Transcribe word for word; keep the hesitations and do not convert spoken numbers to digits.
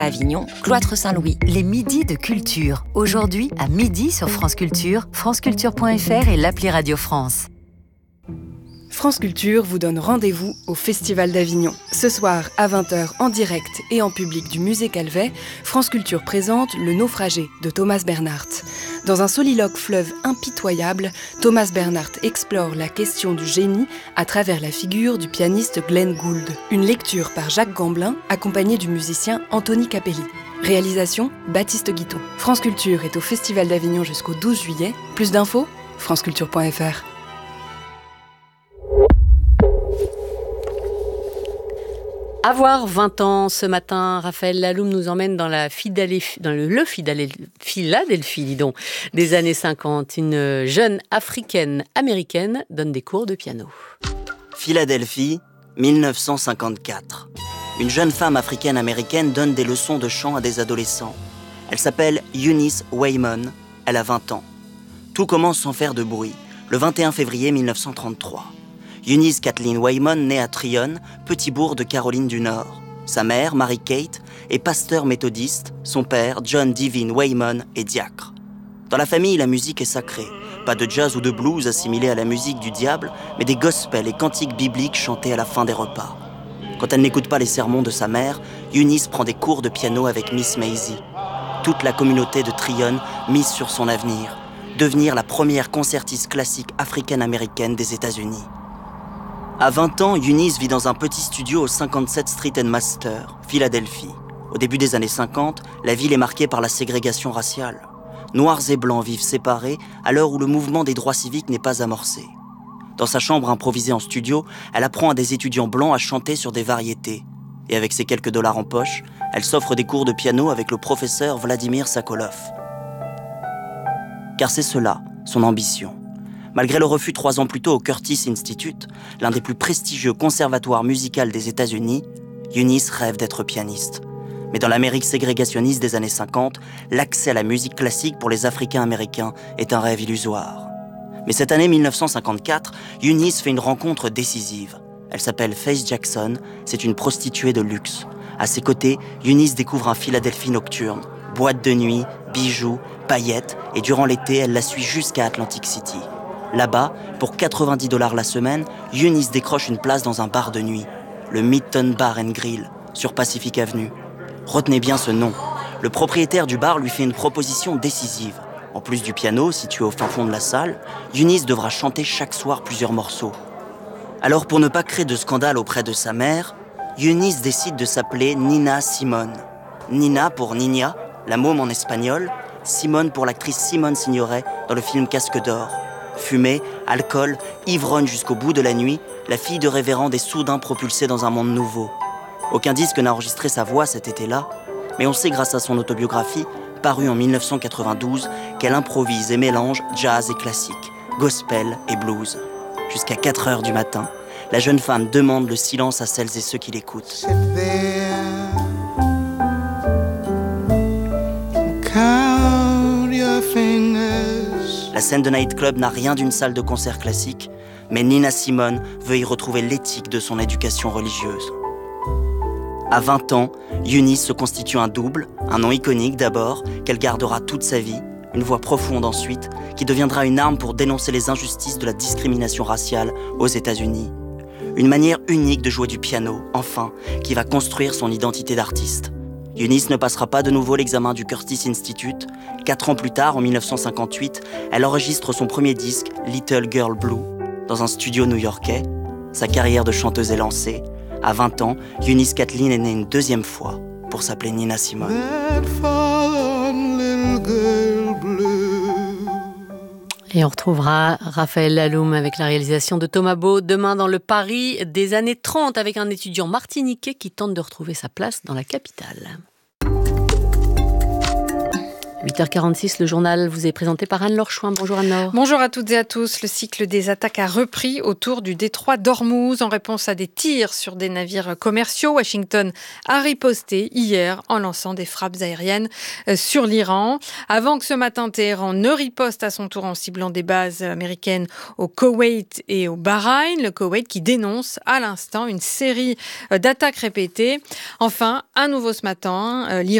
Avignon, Cloître Saint-Louis. Les midis de culture. Aujourd'hui, à midi sur France Culture, franceculture point f r et l'appli Radio France. France Culture vous donne rendez-vous au Festival d'Avignon. Ce soir, à vingt heures, en direct et en public du Musée Calvet, France Culture présente Le Naufragé de Thomas Bernhardt. Dans un soliloque fleuve impitoyable, Thomas Bernhardt explore la question du génie à travers la figure du pianiste Glenn Gould. Une lecture par Jacques Gamblin, accompagné du musicien Anthony Capelli. Réalisation, Baptiste Guiton. France Culture est au Festival d'Avignon jusqu'au douze juillet. Plus d'infos, franceculture point f r. Avoir vingt ans ce matin, Raphaël Laloum nous emmène dans, la Philadelphie, dans le, le Philadelphie dis donc, des années cinquante. Une jeune africaine-américaine donne des cours de piano. Philadelphie, dix-neuf cent cinquante-quatre. Une jeune femme africaine-américaine donne des leçons de chant à des adolescents. Elle s'appelle Eunice Waymon, elle a vingt ans. Tout commence sans faire de bruit, le vingt et un février mille neuf cent trente-trois. Eunice Kathleen Waymon naît à Tryon, petit bourg de Caroline du Nord. Sa mère, Mary Kate, est pasteur méthodiste. Son père, John Devine Waymon, est diacre. Dans la famille, la musique est sacrée. Pas de jazz ou de blues assimilés à la musique du diable, mais des gospels et cantiques bibliques chantés à la fin des repas. Quand elle n'écoute pas les sermons de sa mère, Eunice prend des cours de piano avec Miss Maisie. Toute la communauté de Tryon mise sur son avenir, devenir la première concertiste classique africaine-américaine des États-Unis. À vingt ans, Eunice vit dans un petit studio au cinquante-sept Street and Master, Philadelphie. Au début des années cinquante, la ville est marquée par la ségrégation raciale. Noirs et blancs vivent séparés à l'heure où le mouvement des droits civiques n'est pas amorcé. Dans sa chambre improvisée en studio, elle apprend à des étudiants blancs à chanter sur des variétés. Et avec ses quelques dollars en poche, elle s'offre des cours de piano avec le professeur Vladimir Sakolov. Car c'est cela, son ambition. Malgré le refus trois ans plus tôt au Curtis Institute, l'un des plus prestigieux conservatoires musicaux des États-Unis, Eunice rêve d'être pianiste. Mais dans l'Amérique ségrégationniste des années cinquante, l'accès à la musique classique pour les Africains-Américains est un rêve illusoire. Mais cette année mille neuf cent cinquante-quatre, Eunice fait une rencontre décisive. Elle s'appelle Faith Jackson, c'est une prostituée de luxe. À ses côtés, Eunice découvre un Philadelphie nocturne, boîte de nuit, bijoux, paillettes, et durant l'été, elle la suit jusqu'à Atlantic City. Là-bas, pour quatre-vingt-dix dollars la semaine, Eunice décroche une place dans un bar de nuit, le Midtown Bar and Grill, sur Pacific Avenue. Retenez bien ce nom. Le propriétaire du bar lui fait une proposition décisive. En plus du piano, situé au fin fond de la salle, Eunice devra chanter chaque soir plusieurs morceaux. Alors, pour ne pas créer de scandale auprès de sa mère, Eunice décide de s'appeler Nina Simone. Nina pour Nina, la môme en espagnol, Simone pour l'actrice Simone Signoret dans le film Casque d'or. Fumée, alcool, ivrogne jusqu'au bout de la nuit, la fille de révérende est soudain propulsée dans un monde nouveau. Aucun disque n'a enregistré sa voix cet été-là, mais on sait grâce à son autobiographie, parue en mille neuf cent quatre-vingt-douze, qu'elle improvise et mélange jazz et classique, gospel et blues. Jusqu'à quatre heures du matin, la jeune femme demande le silence à celles et ceux qui l'écoutent. La scène de nightclub n'a rien d'une salle de concert classique, mais Nina Simone veut y retrouver l'éthique de son éducation religieuse. À vingt ans, Eunice se constitue un double, un nom iconique d'abord, qu'elle gardera toute sa vie, une voix profonde ensuite, qui deviendra une arme pour dénoncer les injustices de la discrimination raciale aux États-Unis. Une manière unique de jouer du piano, enfin, qui va construire son identité d'artiste. Eunice ne passera pas de nouveau l'examen du Curtis Institute. Quatre ans plus tard, en mille neuf cent cinquante-huit, elle enregistre son premier disque, Little Girl Blue, dans un studio new-yorkais. Sa carrière de chanteuse est lancée. À vingt ans, Eunice Kathleen est née une deuxième fois pour s'appeler Nina Simone. Et on retrouvera Raphaël Laloum avec la réalisation de Thomas Beau demain dans le Paris des années trente avec un étudiant martiniquais qui tente de retrouver sa place dans la capitale. huit heures quarante-six, le journal vous est présenté par Anne-Laure Chouin. Bonjour Anne-Laure. Bonjour à toutes et à tous. Le cycle des attaques a repris autour du détroit d'Ormuz en réponse à des tirs sur des navires commerciaux. Washington a riposté hier en lançant des frappes aériennes sur l'Iran. Avant que ce matin Téhéran ne riposte à son tour en ciblant des bases américaines au Koweït et au Bahreïn. Le Koweït qui dénonce à l'instant une série d'attaques répétées. Enfin, à nouveau ce matin, l'Iran